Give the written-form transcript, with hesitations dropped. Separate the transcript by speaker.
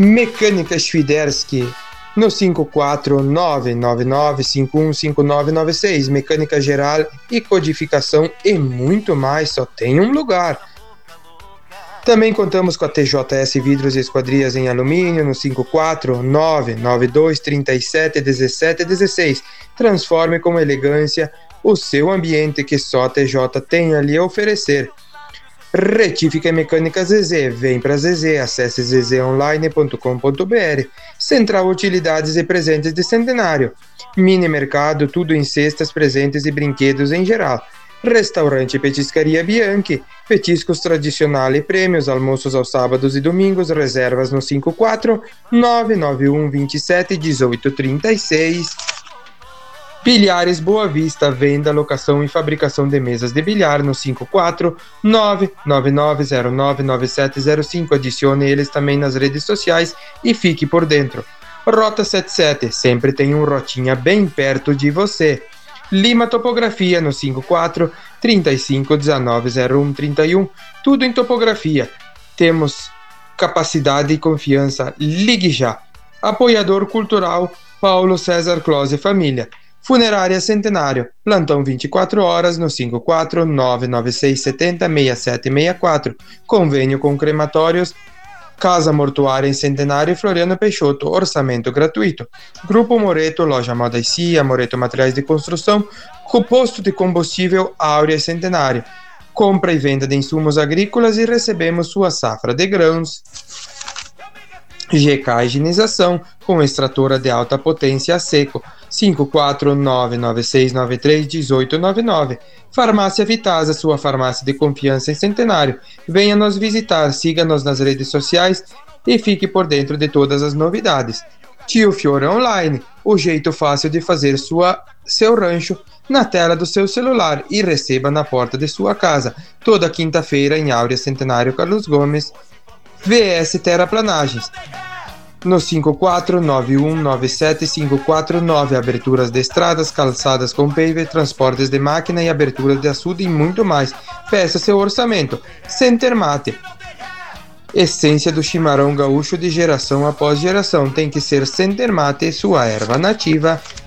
Speaker 1: Mecânica Świderski no 54999515996. Mecânica geral e codificação e muito mais, só tem um lugar. Também contamos com a TJS Vidros e Esquadrias em Alumínio no 54992371716. Transforme com elegância o seu ambiente que só a TJ tem ali a oferecer. Retífica Mecânica Zezé, vem pra Zezé, acesse zezéonline.com.br. Central Utilidades e Presentes de Centenário. Mini Mercado, tudo em cestas, presentes e brinquedos em geral. Restaurante Petiscaria Bianchi, petiscos tradicionais e prêmios, almoços aos sábados e domingos, reservas no 54991271836. Bilhares Boa Vista, venda, locação e fabricação de mesas de bilhar no 54999099705. Adicione eles também nas redes sociais e fique por dentro. Rota 77, sempre tem um Rotinha bem perto de você. Lima Topografia no 5435190131. Tudo em topografia. Temos capacidade e confiança. Ligue já. Apoiador Cultural Paulo César Close Família. Funerária Centenário, plantão 24 horas no 54996706764. Convênio com crematórios, Casa Mortuária em Centenário e Floriano Peixoto, orçamento gratuito. Grupo Moreto, Loja Moda e Cia, Moreto Materiais de Construção, Posto de Combustível Áurea Centenário. Compra e venda de insumos agrícolas e recebemos sua safra de grãos. GK Higienização, com extratora de alta potência a seco, 54996931899. Farmácia Vitasa, sua farmácia de confiança em Centenário. Venha nos visitar, siga-nos nas redes sociais e fique por dentro de todas as novidades. Tio Fiore Online, o jeito fácil de fazer seu rancho na tela do seu celular e receba na porta de sua casa. Toda quinta-feira em Áurea Centenário Carlos Gomes, VS Terraplanagens. No 549197549, aberturas de estradas, calçadas com paver, transportes de máquina e aberturas de açude e muito mais. Peça seu orçamento. Centermate. Essência do chimarrão gaúcho de geração após geração. Tem que ser Centermate, sua erva nativa.